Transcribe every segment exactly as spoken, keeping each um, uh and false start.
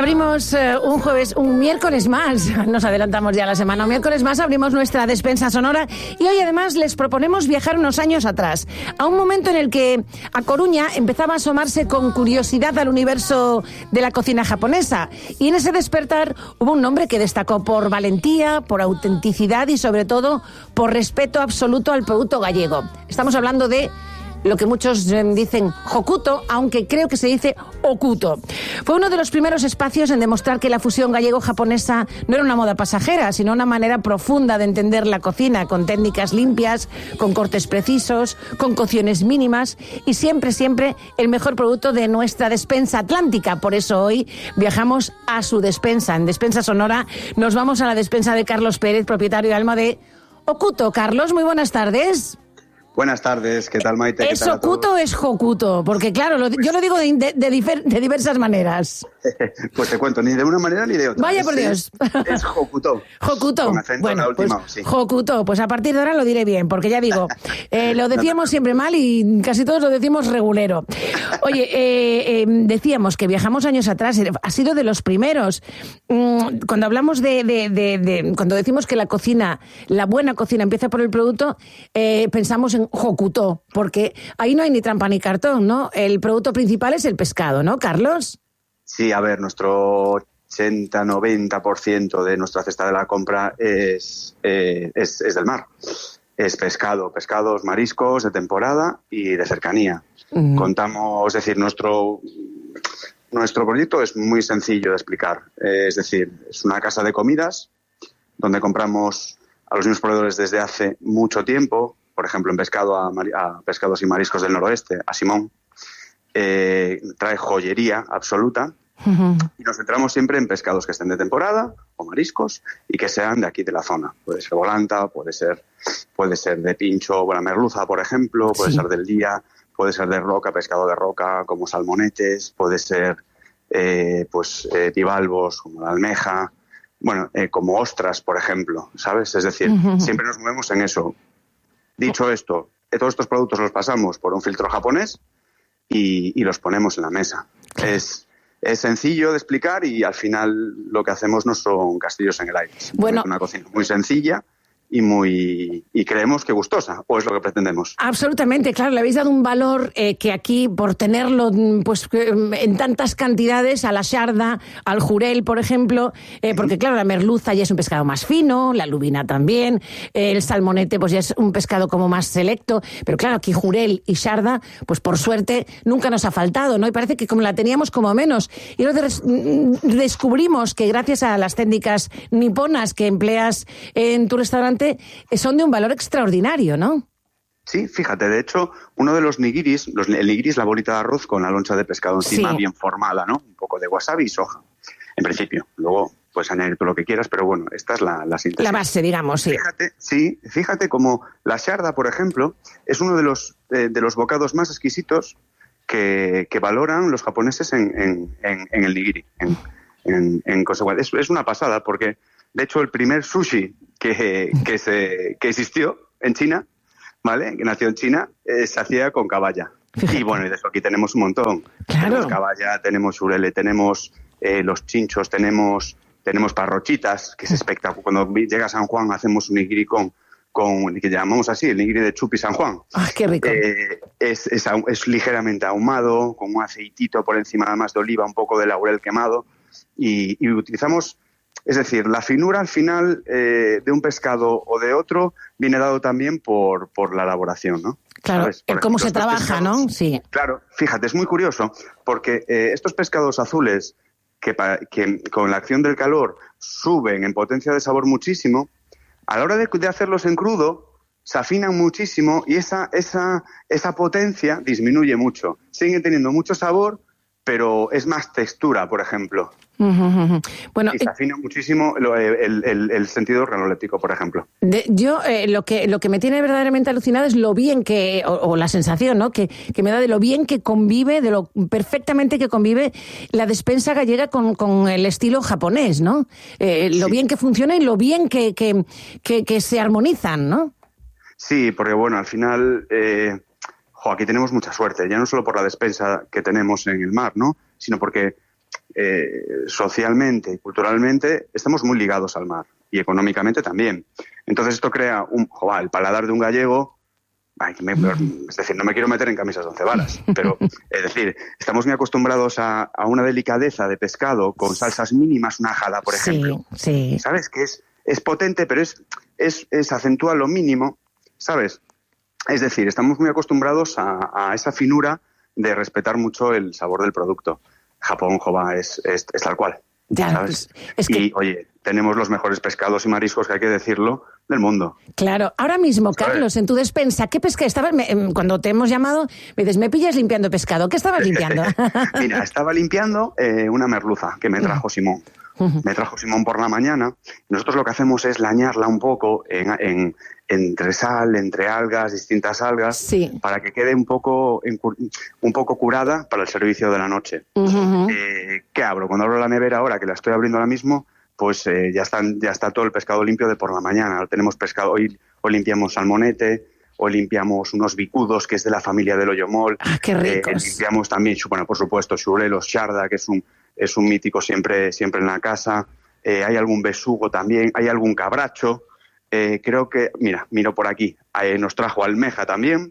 Abrimos uh, un jueves, un miércoles más, nos adelantamos ya a la semana, un miércoles más abrimos nuestra despensa sonora y hoy además les proponemos viajar unos años atrás, a un momento en el que A Coruña empezaba a asomarse con curiosidad al universo de la cocina japonesa y en ese despertar hubo un nombre que destacó por valentía, por autenticidad y sobre todo por respeto absoluto al producto gallego. Estamos hablando de lo que muchos dicen Hokuto, aunque creo que se dice Okuto. Fue uno de los primeros espacios en demostrar que la fusión gallego-japonesa no era una moda pasajera, sino una manera profunda de entender la cocina, con técnicas limpias, con cortes precisos, con cocciones mínimas y siempre, siempre el mejor producto de nuestra despensa atlántica. Por eso hoy viajamos a su despensa. En Despensa Sonora nos vamos a la despensa de Carlos Pérez, propietario de Alma de Okuto. Carlos, muy buenas tardes. Buenas tardes, ¿qué tal, Maite? ¿Es Okuto o es Hokuto? Porque claro, lo, yo lo digo de, de, de, difer, de diversas maneras. Pues te cuento, ni de una manera ni de otra. Vaya es, por Dios. Es, es Hokuto. Hokuto. Con acento bueno, en la última, pues, sí. Hokuto, pues a partir de ahora lo diré bien, porque ya digo, eh, lo decíamos siempre mal y casi todos lo decimos regulero. Oye, eh, eh, decíamos que viajamos años atrás, ha sido de los primeros. Cuando hablamos de, de, de, de cuando decimos que la cocina, la buena cocina empieza por el producto, eh, pensamos en Hokuto, porque ahí no hay ni trampa ni cartón, ¿no? El producto principal es el pescado, ¿no, Carlos? Sí, a ver, nuestro ochenta a noventa por ciento de nuestra cesta de la compra es, eh, es, es del mar. Es pescado, pescados, mariscos de temporada y de cercanía. Uh-huh. Contamos, es decir, nuestro, nuestro proyecto es muy sencillo de explicar. Eh, es decir, es una casa de comidas donde compramos a los mismos proveedores desde hace mucho tiempo. Por ejemplo, en pescado a, a Pescados y Mariscos del Noroeste, a Simón, eh, trae joyería absoluta. Uh-huh. Y nos centramos siempre en pescados que estén de temporada o mariscos y que sean de aquí de la zona. Puede ser volanta, puede ser, puede ser de pincho o la merluza, por ejemplo, puede sí. ser del día, puede ser de roca, pescado de roca, como salmonetes, puede ser eh, pues eh, bivalvos, como la almeja, bueno, eh, como ostras, por ejemplo, ¿sabes? Es decir, uh-huh. siempre nos movemos en eso. Dicho esto, todos estos productos los pasamos por un filtro japonés y, y los ponemos en la mesa. Es, es sencillo de explicar y al final lo que hacemos no son castillos en el aire. Bueno, es una cocina muy sencilla y muy y creemos que gustosa, o es lo que pretendemos. Absolutamente, claro, le habéis dado un valor eh, que aquí, por tenerlo pues en tantas cantidades, a la xarda, al jurel, por ejemplo, eh, porque claro, la merluza ya es un pescado más fino, la lubina también, eh, el salmonete pues ya es un pescado como más selecto, pero claro, aquí jurel y xarda, pues por suerte nunca nos ha faltado, ¿no? Y parece que como la teníamos como menos. Y entonces descubrimos que gracias a las técnicas niponas que empleas en tu restaurante son de un valor extraordinario, ¿no? Sí, fíjate, de hecho, uno de los nigiris, los, el nigiri es la bolita de arroz con la loncha de pescado encima, sí. bien formada, ¿no? Un poco de wasabi y soja, en principio. Luego puedes añadir tú lo que quieras, pero bueno, esta es la, la síntesis. La base, digamos, sí. Fíjate, sí, fíjate como la xarda, por ejemplo, es uno de los, eh, de los bocados más exquisitos que, que valoran los japoneses en, en, en, en el nigiri, en, en, en consecuencia. Es, es una pasada, porque de hecho el primer sushi que, que, se, que existió en China, ¿vale? Que nació en China, eh, se hacía con caballa. Fíjate. Y bueno, y de eso aquí tenemos un montón. Claro. Tenemos caballa, tenemos urele, tenemos eh, los chinchos, tenemos, tenemos parrochitas, que es espectacular. Cuando llega San Juan hacemos un nigiri con, con, que llamamos así, el nigiri de Chupi San Juan. ¡Ah, qué rico! Eh, es, es, es ligeramente ahumado, con un aceitito por encima además de oliva, un poco de laurel quemado. Y, y utilizamos... Es decir, la finura al final eh, de un pescado o de otro viene dado también por, por la elaboración, ¿no? Claro, ¿sabes? el cómo se trabaja, pescados, ¿no? Sí. Claro, fíjate, es muy curioso porque eh, estos pescados azules que, pa, que con la acción del calor suben en potencia de sabor muchísimo, a la hora de, de hacerlos en crudo se afinan muchísimo y esa, esa, esa potencia disminuye mucho. Siguen teniendo mucho sabor, pero es más textura, por ejemplo. Uh-huh, uh-huh. Bueno, y se afina eh, muchísimo el, el, el, el sentido organoléptico, por ejemplo. De, yo eh, lo que lo que me tiene verdaderamente alucinado es lo bien que, o, o la sensación, ¿no? que, que me da de lo bien que convive, de lo perfectamente que convive la despensa gallega con, con el estilo japonés, ¿no? Eh, lo sí. bien que funciona y lo bien que, que, que, que se armonizan, ¿no? Sí, porque bueno, al final... Eh, jo, aquí tenemos mucha suerte, ya no solo por la despensa que tenemos en el mar, ¿no? Sino porque eh, socialmente y culturalmente estamos muy ligados al mar y económicamente también. Entonces esto crea un, joder, el paladar de un gallego. Ay, me, es decir, no me quiero meter en camisas de once varas, pero es decir, estamos muy acostumbrados a, a una delicadeza de pescado con salsas mínimas, una jada, por ejemplo. Sí, sí. ¿Sabes? Que es, es potente, pero es, es, es acentúa lo mínimo, ¿sabes? Es decir, estamos muy acostumbrados a, a esa finura de respetar mucho el sabor del producto. Japón, jova, es, es, es tal cual. Ya, ¿sabes? Pues, es que... Y, oye, tenemos los mejores pescados y mariscos, que hay que decirlo, del mundo. Claro. Ahora mismo, ¿sabes? Carlos, en tu despensa, ¿qué pesca estabas? Me, cuando te hemos llamado, me dices, me pillas limpiando pescado. ¿Qué estabas limpiando? Mira, estaba limpiando eh, una merluza que me trajo Simón. Me trajo Simón por la mañana. Nosotros lo que hacemos es lañarla un poco en, en, entre sal, entre algas, distintas algas, sí. para que quede un poco, un poco curada para el servicio de la noche. Uh-huh. Eh, ¿Qué abro? Cuando abro la nevera ahora, que la estoy abriendo ahora mismo, pues eh, ya, están, ya está todo el pescado limpio de por la mañana. Tenemos pescado, hoy, hoy limpiamos salmonete, hoy limpiamos unos bicudos, que es de la familia del hoyomol. Ah, qué ricos. Eh, limpiamos también, bueno, por supuesto, xurelos, charda, que es un, es un mítico siempre, siempre en la casa. Eh, hay algún besugo también, hay algún cabracho. Eh, creo que, mira, miro por aquí, eh, nos trajo almeja también.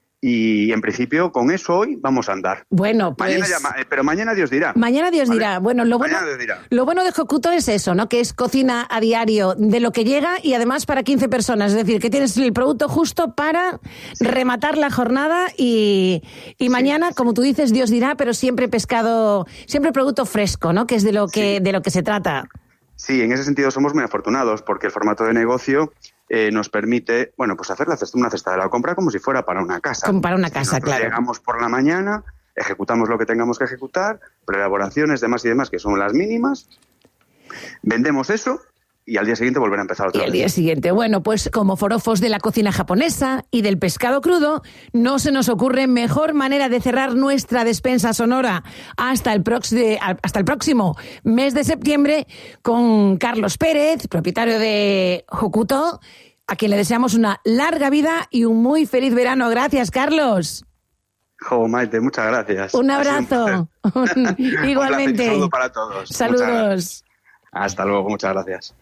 Y en principio con eso hoy vamos a andar. Bueno, pues... Mañana ya, eh, pero mañana Dios dirá. Mañana Dios ¿vale? dirá. Bueno, lo bueno, Dios dirá. lo bueno de Hokuto es eso, ¿no? Que es cocina a diario de lo que llega y además para quince personas. Es decir, que tienes el producto justo para sí. rematar la jornada y, y mañana, sí. como tú dices, Dios dirá, pero siempre pescado, siempre producto fresco, ¿no? Que es de lo que, sí. de lo que se trata. Sí, en ese sentido somos muy afortunados porque el formato de negocio eh, nos permite, bueno, pues hacer la cesta, una cesta de la compra como si fuera para una casa. Como para una casa, Nosotros claro. Llegamos por la mañana, ejecutamos lo que tengamos que ejecutar, preelaboraciones, demás y demás, que son las mínimas, vendemos eso y al día siguiente volver a empezar otra vez. Y vez. al día siguiente, bueno, pues como forofos de la cocina japonesa y del pescado crudo, no se nos ocurre mejor manera de cerrar nuestra despensa sonora hasta el, prox de, hasta el próximo mes de septiembre con Carlos Pérez, propietario de Hokuto, a quien le deseamos una larga vida y un muy feliz verano. Gracias, Carlos. Jo, Maite, muchas gracias. Un abrazo. Un Igualmente. Un saludo para todos. Saludos. Hasta luego, muchas gracias.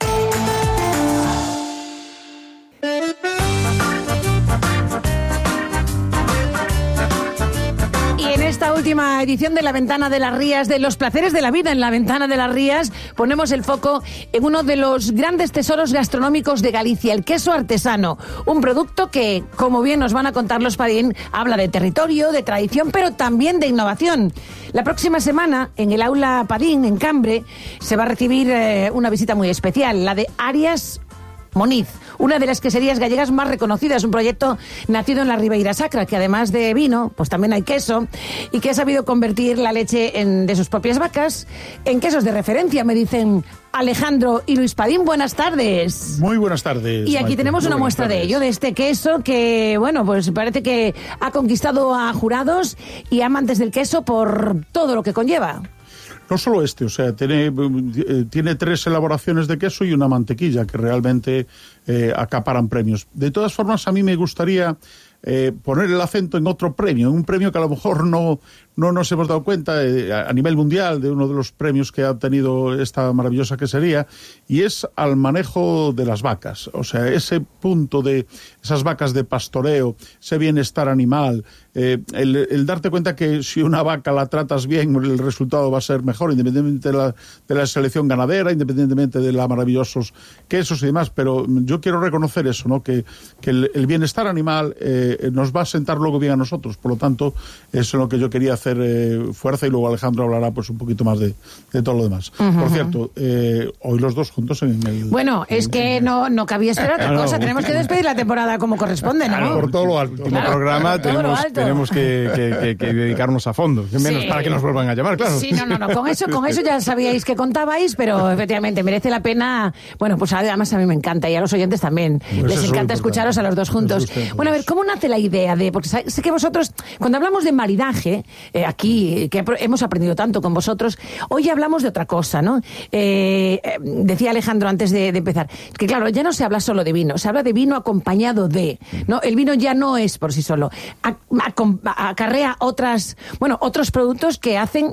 En esta última edición de La Ventana de las Rías, de los placeres de la vida en La Ventana de las Rías, ponemos el foco en uno de los grandes tesoros gastronómicos de Galicia, el queso artesano. Un producto que, como bien nos van a contar los Padín, habla de territorio, de tradición, pero también de innovación. La próxima semana, en el Aula Padín, en Cambre, se va a recibir eh, una visita muy especial, la de Arias Moniz, una de las queserías gallegas más reconocidas, un proyecto nacido en la Ribeira Sacra, que además de vino, pues también hay queso, y que ha sabido convertir la leche en, de sus propias vacas en quesos de referencia, me dicen Alejandro y Luis Padín. Buenas tardes. Muy buenas tardes. Y aquí Maite. tenemos Muy una muestra tardes. de ello, de este queso que, bueno, pues parece que ha conquistado a jurados y amantes del queso por todo lo que conlleva. No solo este, o sea, tiene, eh, tiene tres elaboraciones de queso y una mantequilla que realmente eh, acaparan premios. De todas formas, a mí me gustaría eh, poner el acento en otro premio, en un premio que a lo mejor no, no nos hemos dado cuenta eh, a nivel mundial de uno de los premios que ha obtenido esta maravillosa quesería, y es al manejo de las vacas. O sea, ese punto de esas vacas de pastoreo, ese bienestar animal, eh, el, el darte cuenta que si una vaca la tratas bien, el resultado va a ser mejor, independientemente de la, de la selección ganadera, independientemente de los maravillosos quesos y demás. Pero yo quiero reconocer eso, ¿no? Que, que el, el bienestar animal eh, nos va a sentar luego bien a nosotros. Por lo tanto, eso es lo que yo quería hacer eh, fuerza, y luego Alejandro hablará pues un poquito más de, de todo lo demás. Uh-huh. Por cierto, eh, hoy los dos juntos en el... Bueno, es en, que en, no, no cabía esperar otra claro, cosa. Tenemos que despedir la temporada como corresponde, ¿no? Claro, por todo lo alto. Último Claro, programa por todo lo tenemos, alto. tenemos que, que, que, que dedicarnos a fondo. Menos Sí. para que nos vuelvan a llamar, claro. Sí, no, no, no. Con eso, con eso ya sabíais que contabais, pero efectivamente merece la pena. Bueno, pues además a mí me encanta y a los oyentes también. Pues Les eso es encanta lo escucharos a los dos juntos. Pues Bueno, a ver, ¿cómo nace la idea de...? Porque sé que vosotros, cuando hablamos de maridaje, eh, aquí, que hemos aprendido tanto con vosotros, hoy hablamos de otra cosa, ¿no? Eh, eh, decía Alejandro antes de, de empezar, que claro, ya no se habla solo de vino, se habla de vino acompañado de, ¿no? El vino ya no es por sí solo, a, a, acarrea otras, bueno, otros productos que hacen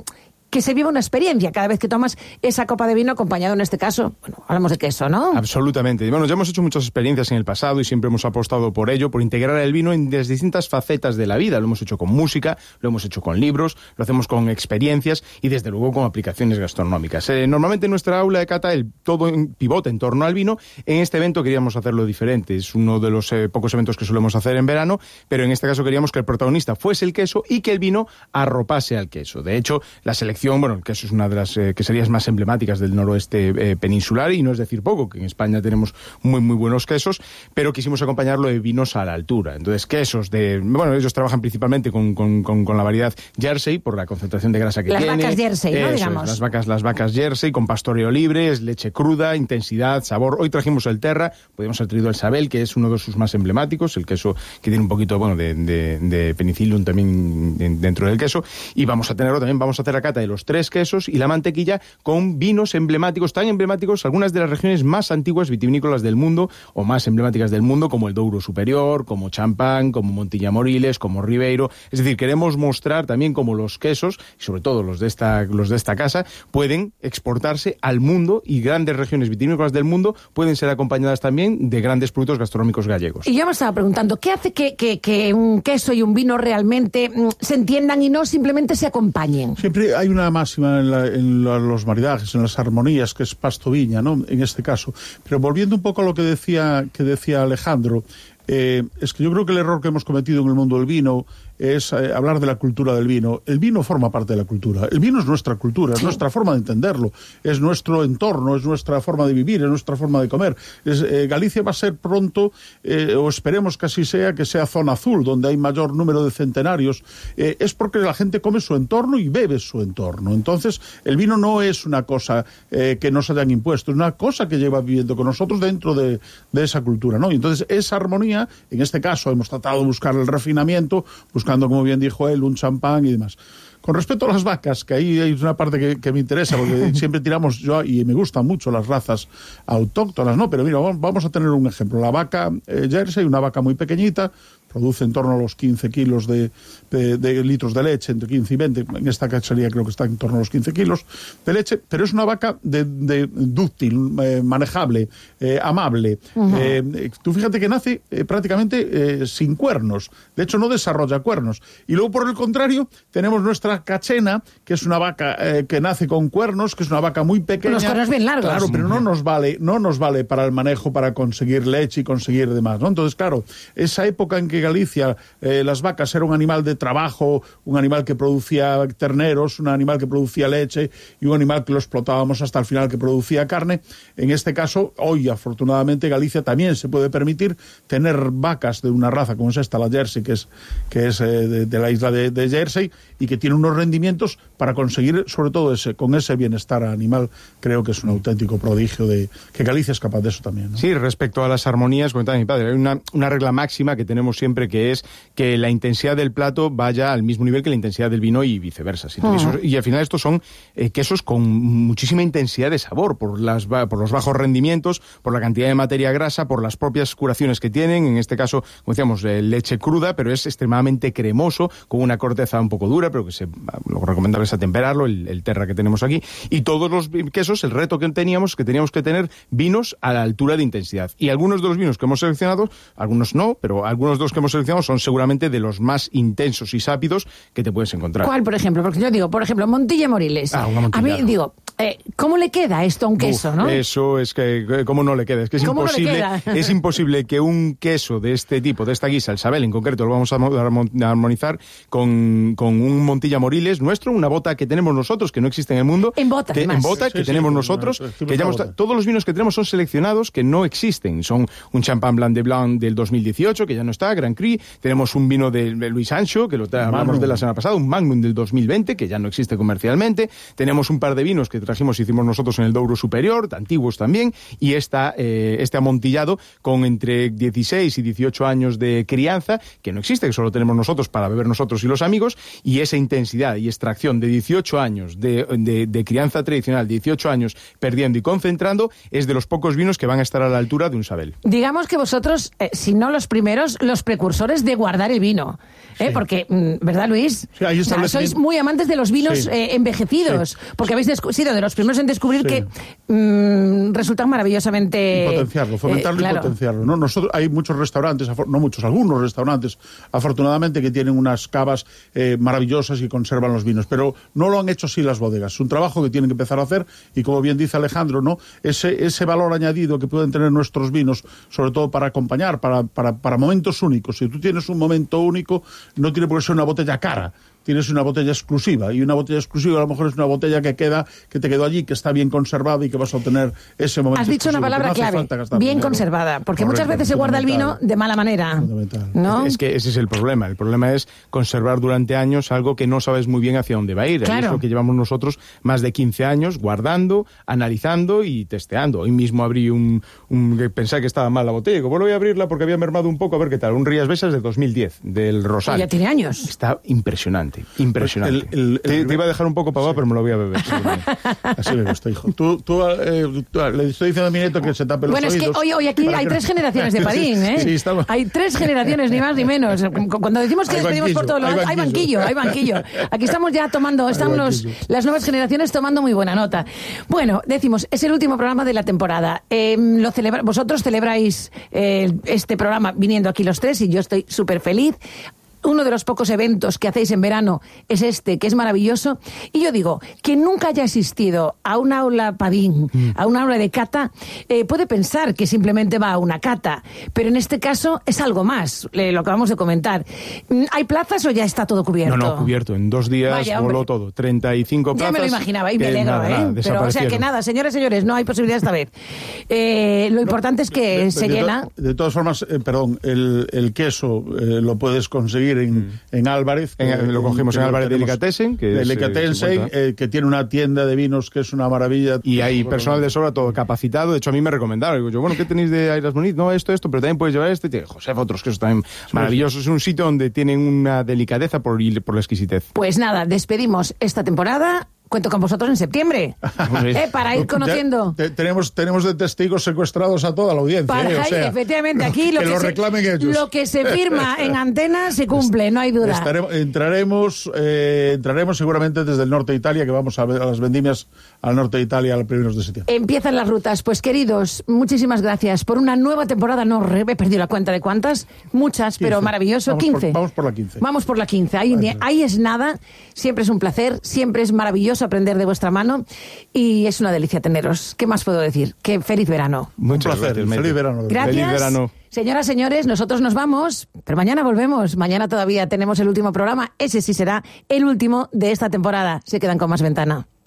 que se viva una experiencia cada vez que tomas esa copa de vino acompañado, en este caso, bueno, hablamos de queso, ¿no? Absolutamente. Bueno, ya hemos hecho muchas experiencias en el pasado y siempre hemos apostado por ello, por integrar el vino en las distintas facetas de la vida. Lo hemos hecho con música, lo hemos hecho con libros, lo hacemos con experiencias y desde luego con aplicaciones gastronómicas. Eh, normalmente en nuestra aula de cata el todo pivota en torno al vino. En este evento queríamos hacerlo diferente. Es uno de los eh, pocos eventos que solemos hacer en verano, pero en este caso queríamos que el protagonista fuese el queso y que el vino arropase al queso. De hecho, la selección Bueno, el queso es una de las eh, queserías más emblemáticas del noroeste eh, peninsular y no es decir poco, que en España tenemos muy muy buenos quesos, pero quisimos acompañarlo de vinos a la altura. Entonces, quesos de... Bueno, ellos trabajan principalmente con, con, con, con la variedad Jersey, por la concentración de grasa que las tiene. Las vacas Jersey, ¿no? Eso Digamos. Es, las, vacas, las vacas Jersey, con pastoreo libre, es leche cruda, intensidad, sabor. Hoy trajimos el Terra, podemos haber traído el Sabel, que es uno de sus más emblemáticos, el queso que tiene un poquito, bueno, de, de, de penicillium también dentro del queso, y vamos a tenerlo también, vamos a hacer la cata de los tres quesos y la mantequilla con vinos emblemáticos, tan emblemáticos, algunas de las regiones más antiguas vitivinícolas del mundo, o más emblemáticas del mundo, como el Douro Superior, como Champagne, como Montilla Moriles, como Ribeiro. Es decir, queremos mostrar también cómo los quesos, y sobre todo los de esta, los de esta casa, pueden exportarse al mundo y grandes regiones vitivinícolas del mundo pueden ser acompañadas también de grandes productos gastronómicos gallegos. Y yo me estaba preguntando, ¿qué hace que, que, que un queso y un vino realmente mm, se entiendan y no simplemente se acompañen? Siempre hay una máxima en, la, en la, los maridajes, en las armonías, que es pasto-viña, ¿no? En este caso. Pero volviendo un poco a lo que decía, que decía Alejandro, eh, es que yo creo que el error que hemos cometido en el mundo del vino es eh, hablar de la cultura del vino. El vino forma parte de la cultura. El vino es nuestra cultura, es nuestra forma de entenderlo, es nuestro entorno, es nuestra forma de vivir, es nuestra forma de comer. Es, eh, Galicia va a ser pronto, eh, o esperemos que así sea, que sea zona azul, donde hay mayor número de centenarios. Eh, es porque la gente come su entorno y bebe su entorno. Entonces, el vino no es una cosa eh, que nos hayan impuesto, es una cosa que lleva viviendo con nosotros dentro de, de esa cultura, ¿no? Y entonces, esa armonía, en este caso, hemos tratado de buscar el refinamiento, buscar buscando, como bien dijo él, un champán y demás. Con respecto a las vacas, que ahí hay una parte que, que me interesa, porque siempre tiramos yo, y me gustan mucho las razas autóctonas, ¿no? Pero mira, vamos a tener un ejemplo. La vaca eh, Jersey, una vaca muy pequeñita, produce en torno a los quince kilos de, de, de litros de leche, entre quince y veinte, en esta cachería creo que está en torno a los quince kilos de leche, pero es una vaca de, de dúctil, eh, manejable, eh, amable. Uh-huh. Eh, tú fíjate que nace eh, prácticamente eh, sin cuernos, de hecho no desarrolla cuernos. Y luego, por el contrario, tenemos nuestra cachena, que es una vaca eh, que nace con cuernos, que es una vaca muy pequeña. Los cuernos bien largos. Claro, pero no nos vale, no nos vale para el manejo, para conseguir leche y conseguir demás, ¿no? Entonces, claro, esa época en que Galicia, eh, las vacas era un animal de trabajo, un animal que producía terneros, un animal que producía leche y un animal que lo explotábamos hasta el final, que producía carne. En este caso, hoy afortunadamente Galicia también se puede permitir tener vacas de una raza como es esta, la Jersey, que es, que es eh, de, de la isla de, de Jersey, y que tiene unos rendimientos para conseguir, sobre todo ese, con ese bienestar animal. Creo que es un auténtico prodigio de que Galicia es capaz de eso también, ¿no? Sí, respecto a las armonías, comentaba mi padre, hay una, una regla máxima que tenemos siempre, que es que la intensidad del plato vaya al mismo nivel que la intensidad del vino y viceversa. ¿Sí? Uh-huh. Eso, y al final estos son eh, quesos con muchísima intensidad de sabor, por, las, por los bajos rendimientos, por la cantidad de materia grasa, por las propias curaciones que tienen. En este caso, como decíamos, eh, leche cruda, pero es extremadamente cremoso, con una corteza un poco dura, pero que se, lo recomendable es atemperarlo, el, el Terra que tenemos aquí. Y todos los quesos, el reto que teníamos, que teníamos que tener vinos a la altura de intensidad. Y algunos de los vinos que hemos seleccionado, algunos no, pero algunos de los que hemos seleccionado son seguramente de los más intensos y sápidos que te puedes encontrar. ¿Cuál, por ejemplo? Porque yo digo, por ejemplo, Montilla Moriles. Ah, una Montilla. A mí, digo, eh, ¿cómo le queda esto a un queso, Uf, no? Eso es que, ¿cómo no le queda? Es que es imposible, no es imposible que un queso de este tipo, de esta guisa, el Sabel en concreto, lo vamos a armonizar con, con un Montilla Moriles nuestro, una bota que tenemos nosotros, que no existe en el mundo. En bota, que, En bota, sí, que sí, tenemos sí, nosotros. sí, que ya hemos, todos los vinos que tenemos son seleccionados, que no existen. Son un Champagne Blanc de Blanc del dos mil dieciocho, que ya no está, Grand Cru. Tenemos un vino de Luis Ancho, que lo hablamos de la semana pasada, un Magnum del dos mil veinte, que ya no existe comercialmente. Tenemos un par de vinos que trajimos, hicimos nosotros en el Douro Superior, antiguos también, y esta, eh, este amontillado con entre dieciséis y dieciocho años de crianza, que no existe, que solo tenemos nosotros para beber nosotros y los amigos, y esa intensidad y extracción de dieciocho años de, de, de crianza tradicional, dieciocho años perdiendo y concentrando, es de los pocos vinos que van a estar a la altura de un Sabel. Digamos que vosotros, eh, si no los primeros, los precursores de guardar el vino, ¿eh? Sí. Porque, ¿verdad, Luis? Sí, ahí o sea, sois muy amantes de los vinos sí. eh, envejecidos, sí. porque habéis sido de los primeros en descubrir sí. que mmm, resultan maravillosamente... Y potenciarlo, fomentarlo eh, claro. y potenciarlo, ¿no? Nosotros, hay muchos restaurantes, no muchos, algunos restaurantes, afortunadamente, que tienen unas cavas eh, maravillosas y conservan los vinos, pero no lo han hecho así las bodegas. Es un trabajo que tienen que empezar a hacer y, como bien dice Alejandro, ¿no? Ese, ese valor añadido que pueden tener nuestros vinos, sobre todo para acompañar, para, para, para momentos únicos. Si tú tienes un momento único, no tiene por qué ser una botella cara. Tienes una botella exclusiva, y una botella exclusiva a lo mejor es una botella que queda, que te quedó allí, que está bien conservada y que vas a obtener ese momento. Has dicho una palabra no clave, bien dinero. Conservada, porque Correcto, muchas veces se guarda el vino de mala manera, ¿no? Es que ese es el problema, el problema es conservar durante años algo que no sabes muy bien hacia dónde va a ir. Claro. Es lo que llevamos nosotros más de quince años guardando, analizando y testeando. Hoy mismo abrí un, un pensé que estaba mal la botella, y digo, bueno, voy a abrirla porque había mermado un poco, a ver qué tal, un Rías Besas de dos mil diez, del Rosal. Y ya tiene años. Está impresionante. Impresionante. El, el, el, te, te iba a dejar un poco pavado, sí. pero me lo voy a beber. Así me gusta, hijo. Tú, tú, eh, tú le estoy diciendo a mi nieto que se tape los bueno, oídos. Bueno, es que hoy, hoy aquí hay que... tres generaciones de Padín, ¿eh? Sí, estamos... Hay tres generaciones, ni más ni menos. Cuando decimos que hay despedimos por todo lo alto, hay banquillo, hay banquillo. Aquí estamos ya tomando, están los, las nuevas generaciones tomando muy buena nota. Bueno, decimos, es el último programa de la temporada. Eh, lo celebra, vosotros celebráis eh, este programa viniendo aquí los tres y yo estoy súper feliz. Uno de los pocos eventos que hacéis en verano es este, que es maravilloso. Y yo digo, que nunca haya asistido a un aula Padín, mm. a un aula de cata, eh, puede pensar que simplemente va a una cata. Pero en este caso es algo más, eh, lo acabamos de comentar. ¿Hay plazas o ya está todo cubierto? No, no, cubierto. En dos días Vaya, voló todo. treinta y cinco plazas. Ya me lo imaginaba y me alegro, nada, ¿eh? Nada, Pero, o sea que nada, señores, señores, no hay posibilidad esta vez. Eh, lo importante no, es que de, se de, llena... De, to, de todas formas, eh, perdón, el, el queso eh, lo puedes conseguir en, en Álvarez. En, que, lo cogimos en, en Álvarez Delicatessen, que, Delicatessen es, eh, que tiene una tienda de vinos que es una maravilla. Y hay personal de sobra todo capacitado. De hecho, a mí me recomendaron. Digo yo, bueno, ¿qué tenéis de Airas Muniz? No, esto, esto, pero también puedes llevar este. Tiene José, otros quesos también sí, maravillosos. Sí. Es un sitio donde tienen una delicadeza por, por la exquisitez. Pues nada, despedimos esta temporada. Cuento con vosotros en septiembre, eh, para ir conociendo. Te, tenemos, tenemos de testigos secuestrados a toda la audiencia. Para, eh, o sea, efectivamente, aquí lo que, que, lo, se, reclamen ellos. lo que se firma en antena se cumple, no hay duda. Estaremos, entraremos, eh, entraremos seguramente desde el norte de Italia, que vamos a, ver a las vendimias al norte de Italia a los primeros de septiembre. Empiezan las rutas. Pues queridos, muchísimas gracias por una nueva temporada. No he perdido la cuenta de cuántas, muchas, quince. Pero maravilloso. Vamos quince. Por, vamos por la quince. Vamos por la quince. Ahí, ni, ahí es nada. Siempre es un placer, siempre es maravilloso aprender de vuestra mano. Mano, y es una delicia teneros. ¿Qué más puedo decir? Que feliz verano. Mucho placer. Gracias, feliz verano. Gracias. Feliz verano. Señoras, señores, nosotros nos vamos, pero mañana volvemos. Mañana todavía tenemos el último programa. Ese sí será el último de esta temporada. Se quedan con Más Ventana.